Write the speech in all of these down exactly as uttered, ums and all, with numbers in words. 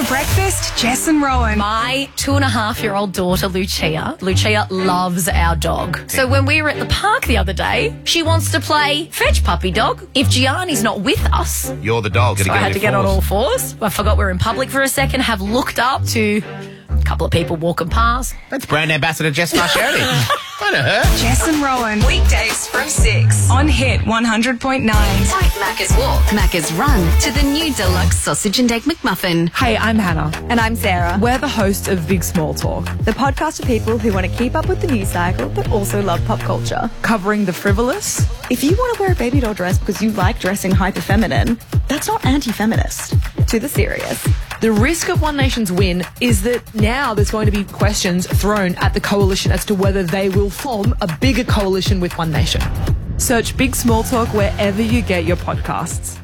breakfast, Jess and Rowan. My two and a half year old daughter, Lucia, Lucia loves our dog. So when we were at the park the other day, she wants to play fetch puppy dog. If Gianni's not with us, you're the dog. So I had to get on all fours. I forgot we were in public for a second, have looked up to a couple of people walking past. That's brand ambassador Jess Marchioti. I know her. Jess and Rowan. Weekdays from six on Hit one hundred point nine. Like Macca's Walk, Macca's Run to the new deluxe sausage and egg McMuffin. Hey, I'm Hannah. And I'm Sarah. We're the hosts of Big Small Talk, the podcast for people who want to keep up with the news cycle but also love pop culture. Covering the frivolous. If you want to wear a baby doll dress because you like dressing hyper feminine, that's not anti-feminist. To the serious. The risk of One Nation's win is that now there's going to be questions thrown at the coalition as to whether they will form a bigger coalition with One Nation. Search Big Small Talk wherever you get your podcasts.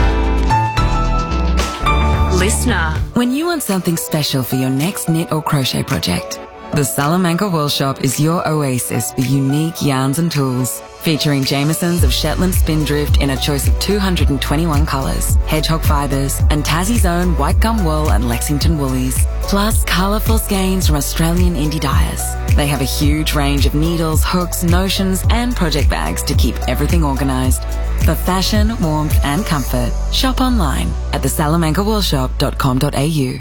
Listener. When you want something special for your next knit or crochet project, the Salamanca Wool Shop is your oasis for unique yarns and tools. Featuring Jameson's of Shetland Spindrift in a choice of two hundred twenty-one colours, Hedgehog fibres, and Tassie's own White Gum Wool and Lexington Woolies. Plus colourful skeins from Australian indie dyers. They have a huge range of needles, hooks, notions, and project bags to keep everything organised. For fashion, warmth, and comfort, shop online at the salamanca wool shop dot com dot a u.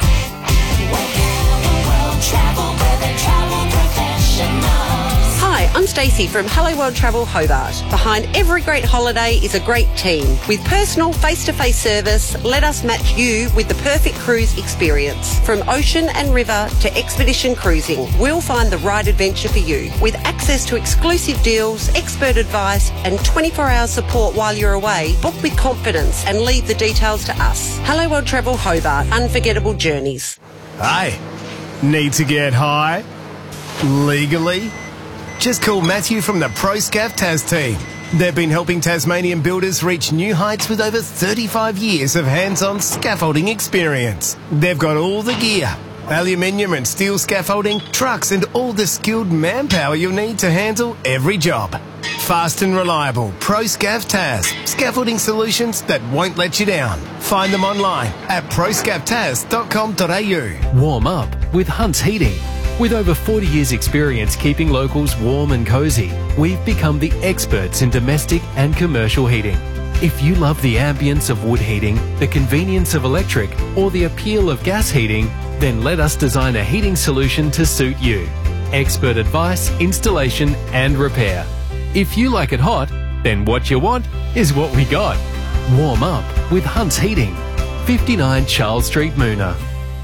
Hi, I'm Stacey from Hello World Travel Hobart. Behind every great holiday is a great team. With personal face-to-face service, let us match you with the perfect cruise experience. From ocean and river to expedition cruising, we'll find the right adventure for you. With access to exclusive deals, expert advice and twenty-four hour support while you're away, book with confidence and leave the details to us. Hello World Travel Hobart. Unforgettable journeys. Hi. Need to get high? Legally? Just call Matthew from the ProScaff Tas team. They've been helping Tasmanian builders reach new heights with over thirty-five years of hands-on scaffolding experience. They've got all the gear, aluminium and steel scaffolding, trucks and all the skilled manpower you'll need to handle every job. Fast and reliable ProScaff Tas. Scaffolding solutions that won't let you down. Find them online at pro scaff tas dot com dot a u. Warm up with Hunt's Heating. With over forty years experience keeping locals warm and cosy, we've become the experts in domestic and commercial heating. If you love the ambience of wood heating, the convenience of electric, or the appeal of gas heating, then let us design a heating solution to suit you. Expert advice, installation and repair. If you like it hot, then what you want is what we got. Warm up with Hunt's Heating. fifty-nine Charles Street, Moona.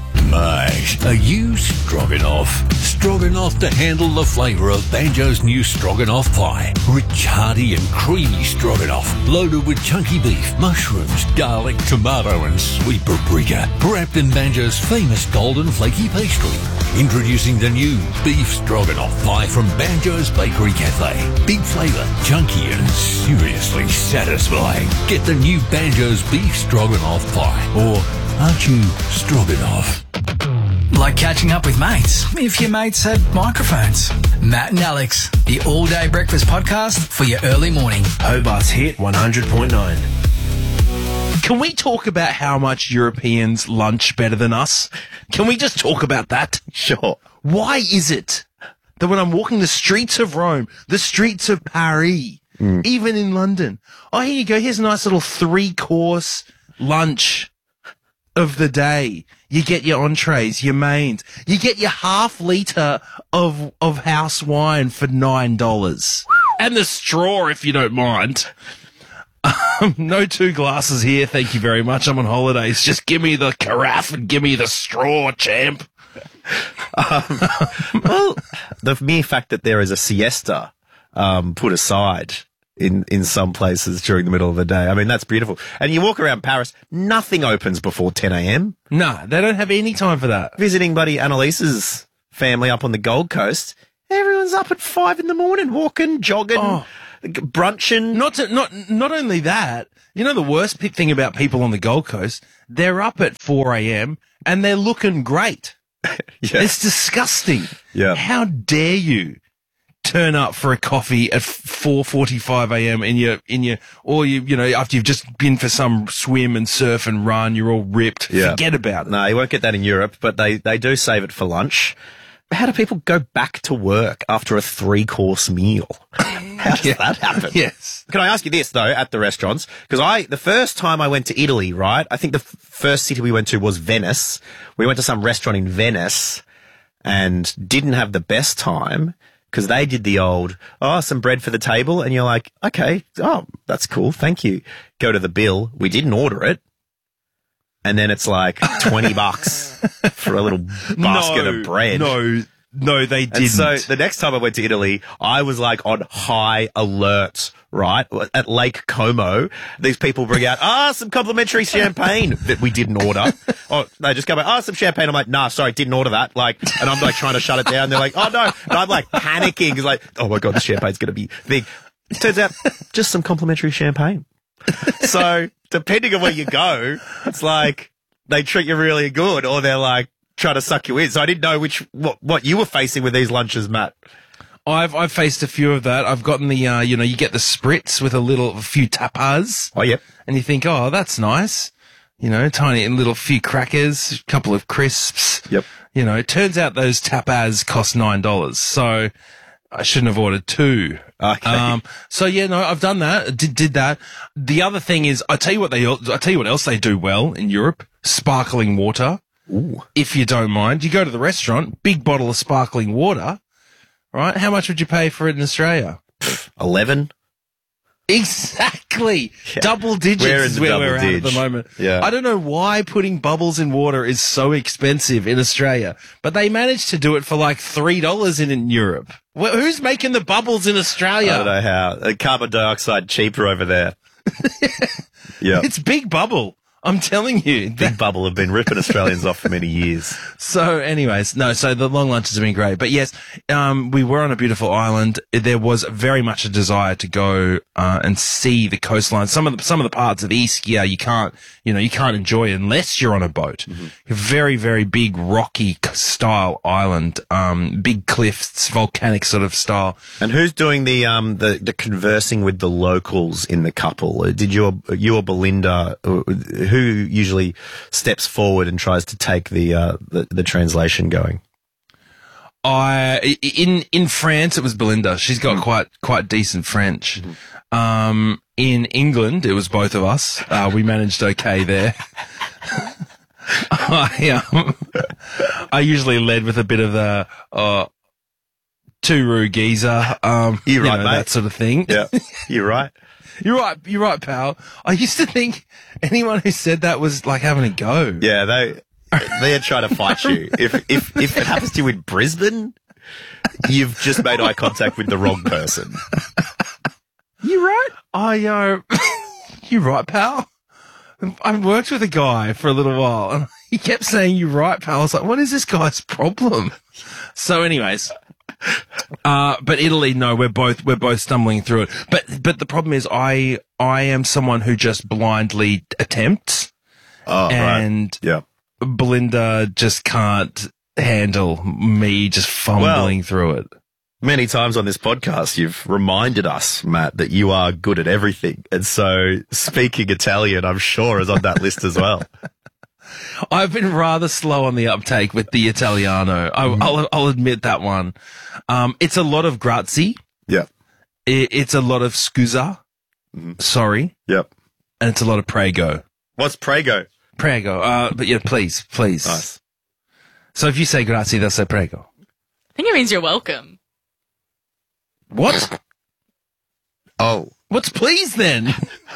Mate, are you stroganoff? Stroganoff to handle the flavour of Banjo's new stroganoff pie. Rich, hearty and creamy stroganoff, loaded with chunky beef, mushrooms, garlic, tomato and sweet paprika. Wrapped in Banjo's famous golden flaky pastry. Introducing the new beef stroganoff pie from Banjo's Bakery Cafe. Big flavour, chunky and seriously satisfying. Get the new Banjo's beef stroganoff pie. Or aren't you stroganoff? Like catching up with mates, if your mates had microphones. Matt and Alex, the all-day breakfast podcast for your early morning. Hobart's Hit one hundred point nine. Can we talk about how much Europeans lunch better than us? Can we just talk about that? Sure. Why is it that when I'm walking the streets of Rome, the streets of Paris, mm. even in London, oh, here you go, here's a nice little three-course lunch of the day. You get your entrees, your mains. You get your half litre of of house wine for nine dollars. And the straw, if you don't mind. Um, no two glasses here, thank you very much. I'm on holidays. Just give me the carafe and give me the straw, champ. Um, well, the mere fact that there is a siesta um, put aside in, in some places during the middle of the day. I mean, that's beautiful. And you walk around Paris, nothing opens before ten a.m. No, they don't have any time for that. Visiting buddy Annalise's family up on the Gold Coast, everyone's up at five in the morning, walking, jogging, oh. brunching. Not to, not not only that, you know the worst thing about people on the Gold Coast? They're up at four a.m. and they're looking great. Yeah. It's disgusting. Yeah. How dare you turn up for a coffee at four forty-five a.m. in your, in your, or you, you know, after you've just been for some swim and surf and run, you're all ripped. Yeah. Forget about it. No, you won't get that in Europe, but they, they do save it for lunch. How do people go back to work after a three-course meal? How does Yeah. that happen? Yes. Can I ask you this, though, at the restaurants? Because I, the first time I went to Italy, right, I think the f- first city we went to was Venice. We went to some restaurant in Venice and didn't have the best time because they did the old, oh, some bread for the table. And you're like, okay, oh, that's cool. Thank you. Go to the bill. We didn't order it. And then it's like twenty bucks for a little basket no, of bread. No, no, they didn't. And so the next time I went to Italy, I was like on high alert, right? At Lake Como, these people bring out, ah, some complimentary champagne that we didn't order. Oh, they just go back, ah, some champagne. I'm like, nah, sorry, didn't order that. Like, and I'm like trying to shut it down. They're like, oh no. And I'm like panicking. It's like, oh my God, the champagne's going to be big. Turns out just some complimentary champagne. So depending on where you go, it's like they treat you really good or they're like trying to suck you in. So I didn't know which, what, what you were facing with these lunches, Matt. I've, I've faced a few of that. I've gotten the, uh, you know, you get the spritz with a little, a few tapas. Oh, yep. And you think, oh, that's nice. You know, tiny little few crackers, a couple of crisps. Yep. You know, it turns out those tapas cost nine dollars. So I shouldn't have ordered two. Okay. Um, so yeah, no, I've done that. Did, did that. The other thing is, I tell you what they, I tell you what else they do well in Europe. Sparkling water. Ooh. If you don't mind, you go to the restaurant, big bottle of sparkling water, right? How much would you pay for it in Australia? eleven. Exactly. Yeah. Double digits We're in is the where double we're at at the dig. moment. Yeah. I don't know why putting bubbles in water is so expensive in Australia, but they managed to do it for like three dollars in, in Europe. Well, who's making the bubbles in Australia? I don't know how. Uh, carbon dioxide cheaper over there. Yeah. It's Big Bubble. I'm telling you. Big Bubble have been ripping Australians off for many years. So anyways, no, so the long lunches have been great. But yes, um, we were on a beautiful island. There was very much a desire to go, uh, and see the coastline. Some of the, some of the parts of Ischia you can't, you know, you can't enjoy unless you're on a boat. Mm-hmm. A very, very big rocky style island, um, big cliffs, volcanic sort of style. And who's doing the, um, the, the conversing with the locals in the couple? Did you, or, you or Belinda, who usually steps forward and tries to take the, uh, the, the translation going? I, in, in France, it was Belinda. She's got quite, quite decent French. Mm-hmm. Um, in England, it was both of us. Uh, we managed okay there. I, um, I usually led with a bit of the, uh, Turu geezer, um, you're you right, know, mate. that sort of thing. Yeah, you're right. You're right. You're right, pal. I used to think anyone who said that was like having a go. Yeah, they they're trying to fight you. If if if it happens to you in Brisbane, you've just made eye contact with the wrong person. You're right. I uh, you're right, pal. I worked with a guy for a little while, and he kept saying "you're right, pal." I was like, "What is this guy's problem?" So, anyways. Uh, but Italy, no, we're both, we're both stumbling through it. But, but the problem is I, I am someone who just blindly attempts. Oh, and right. Yeah. Belinda just can't handle me just fumbling well, through it. Many times on this podcast, you've reminded us, Matt, that you are good at everything. And so speaking Italian, I'm sure, is on that list as well. I've been rather slow on the uptake with the Italiano. I, Mm-hmm. I'll, I'll admit that one. Um, it's a lot of grazie. Yeah. It, it's a lot of scusa. Mm-hmm. Sorry. Yep. And it's a lot of prego. What's prego? Prego. Uh, but yeah, please, please. Nice. So if you say grazie, they'll say prego. I think it means you're welcome. What? Oh. What's please then?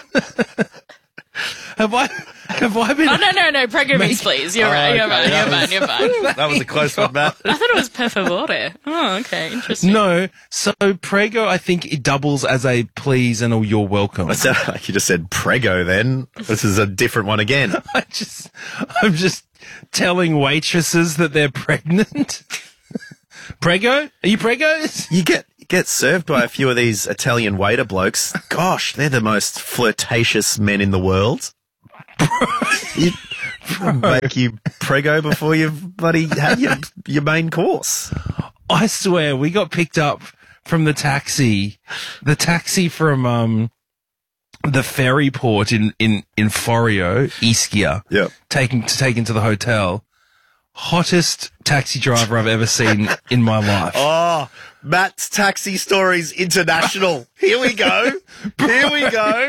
Have I, have I been? Oh, no, no, no. Prego means please. You're Oh, right. You're okay. fine. That You're was- fine. You're fine. That was a close one, Matt. I thought it was per favore. Oh, okay. Interesting. No. So prego, I think it doubles as a please and a you're welcome. It sounded like you just said prego then. This is a different one again. I just, I'm just telling waitresses that they're pregnant. Prego? Are you pregos? You get get served by a few of these Italian waiter blokes. Gosh, they're the most flirtatious men in the world. you make you prego before you've bloody had your, your main course. I swear, we got picked up from the taxi, the taxi from um the ferry port in in in Forio, Ischia. Yeah. Taking to take into the hotel. Hottest taxi driver I've ever seen in my life. Oh, Matt's Taxi Stories International. Here we go. Here we go.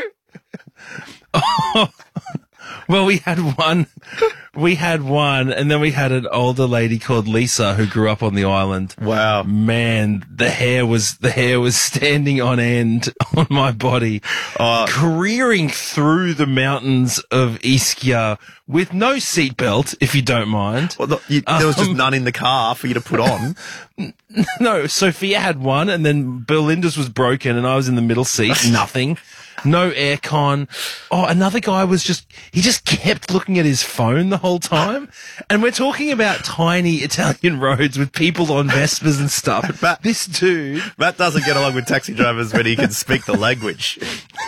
Oh, well, we had one, we had one, and then we had an older lady called Lisa who grew up on the island. Wow. Man, the hair was, the hair was standing on end on my body, uh, careering through the mountains of Ischia with no seatbelt, if you don't mind. Well, you, there was just Um, none in the car for you to put on. No, Sophia had one, and then Belinda's was broken, and I was in the middle seat. Nothing. No aircon. Oh, another guy was just, he just kept looking at his phone the whole time. And we're talking about tiny Italian roads with people on Vespers and stuff. Matt, this dude. Matt doesn't get along with taxi drivers when he can speak the language.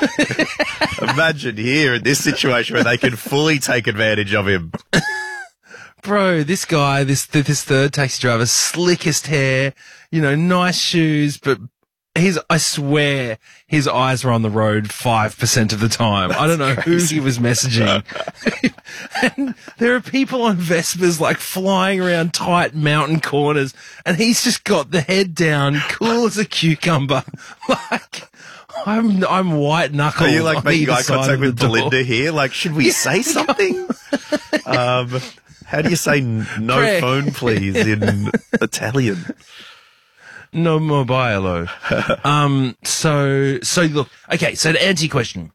Imagine here in this situation where they can fully take advantage of him. Bro, this guy, this this third taxi driver, slickest hair, you know, nice shoes, but he's, I swear, his eyes were on the road five percent of the time. That's I don't know crazy. Who he was messaging. And there are people on Vespers like flying around tight mountain corners, and he's just got the head down, cool as a cucumber. Like, I'm I'm white knuckled. Are you like making eye contact with door. Belinda here? Like, should we say something? um, how do you say n- no Craig. phone, please, in Italian? No mobile. um, so, so look, okay, so to answer your question,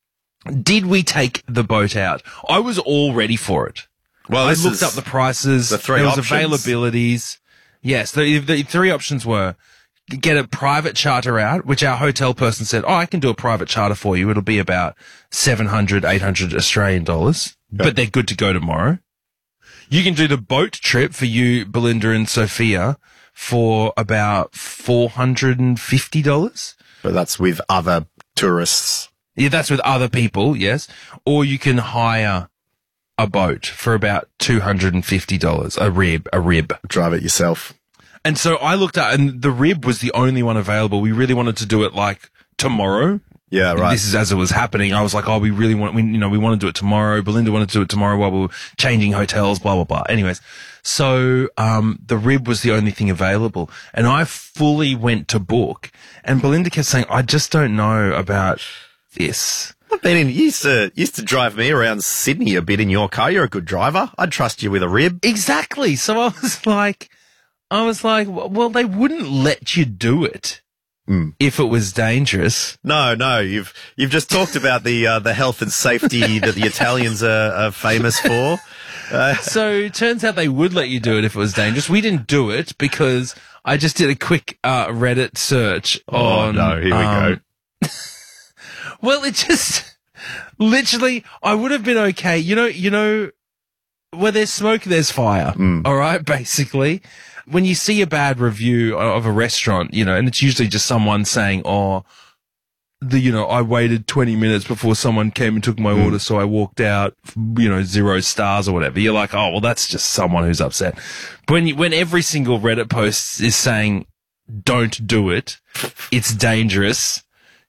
did we take the boat out? I was all ready for it. Well, I this looked is up the prices. the three there was options. availabilities. Yes, the, the three options were get a private charter out, which our hotel person said, oh, I can do a private charter for you. It'll be about seven hundred, eight hundred Australian dollars, okay. but they're good to go tomorrow. You can do the boat trip for you, Belinda and Sophia, for about four hundred fifty dollars. But that's with other tourists. Yeah, that's with other people, yes. Or you can hire a boat for about two hundred fifty dollars, a rib, a rib. Drive it yourself. And so I looked at, and the rib was the only one available. We really wanted to do it like tomorrow. Yeah, And right. this is as it was happening. I was like, oh, we really want, we, you know, we want to do it tomorrow. Belinda wanted to do it tomorrow while we were changing hotels, blah, blah, blah. Anyways, so, um, the rib was the only thing available, and I fully went to book, and Belinda kept saying, I just don't know about this. I've been in, you used to, used to drive me around Sydney a bit in your car. You're a good driver. I'd trust you with a rib. Exactly. So I was like, I was like, well, they wouldn't let you do it. Mm. If it was dangerous. No, no, you've you've just talked about the uh, the health and safety that the Italians are, are famous for. Uh, so it turns out they would let you do it if it was dangerous. We didn't do it because I just did a quick uh, Reddit search oh on. no, here we um, go. Well, it just literally, I would have been okay. You know, you know, where there's smoke, there's fire. Mm. All right, basically. When you see a bad review of a restaurant, you know, and it's usually just someone saying, oh, the, you know, I waited twenty minutes before someone came and took my Mm. order, so I walked out, you know, zero stars or whatever. You're like, oh, well, that's just someone who's upset. But when you, when every single Reddit post is saying, don't do it, it's dangerous,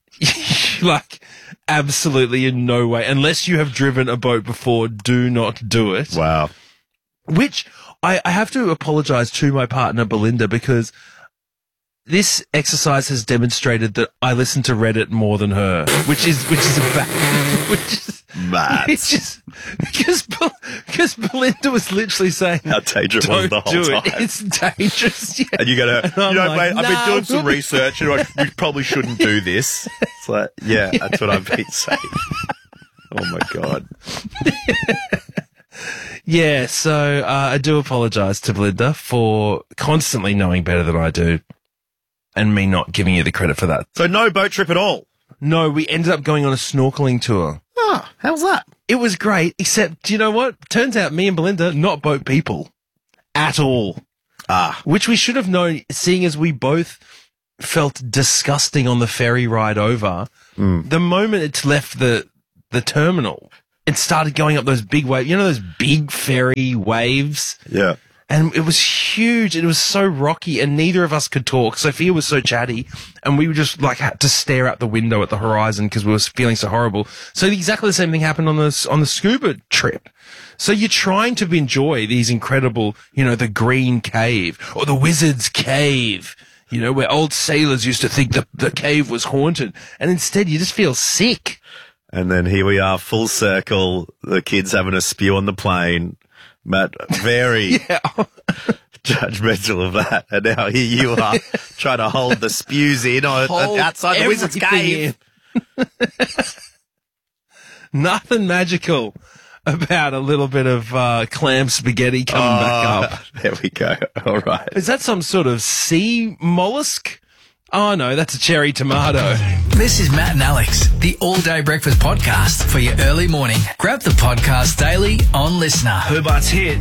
like, absolutely in no way, unless you have driven a boat before, do not do it. Wow. Which I, I have to apologize to my partner, Belinda, because this exercise has demonstrated that I listen to Reddit more than her, which is, which is a bad, which is, Mad. it's just, because, because Belinda was literally saying, how dangerous don't was the whole do time. it. It's dangerous. Yeah. And you go to, And you I'm know, like, mate, I've been "Nah, doing some we'll be-" research and I, we probably shouldn't do this. It's like, yeah, that's what I've been saying. Oh my God. Yeah, so uh, I do apologize to Belinda for constantly knowing better than I do and me not giving you the credit for that. So no boat trip at all? No, we ended up going on a snorkeling tour. Oh, how's that? It was great, except, do you know what? Turns out me and Belinda, not boat people. At all. Ah. Which we should have known, seeing as we both felt disgusting on the ferry ride over. Mm. The moment it's left the the terminal, it started going up those big waves. You know those big ferry waves? Yeah. And it was huge. It was so rocky, and neither of us could talk. Sophia was so chatty, and we were just like had to stare out the window at the horizon because we were feeling so horrible. So exactly the same thing happened on the on the scuba trip. So you're trying to enjoy these incredible, you know, the Green Cave or the Wizard's Cave, you know, where old sailors used to think the the cave was haunted, and instead you just feel sick. And then here we are, full circle. The kids having a spew on the plane. Matt, very yeah. judgmental of that. And now here you are trying to hold the spews in or Hold outside the Wizard's Cave. Nothing magical about a little bit of uh, clam spaghetti coming Oh, back up. There we go. All right. Is that some sort of sea mollusk? Oh, no, that's a cherry tomato. This is Matt and Alex, the All Day Breakfast Podcast for your early morning. Grab the podcast daily on Listener. Herbart's Hit.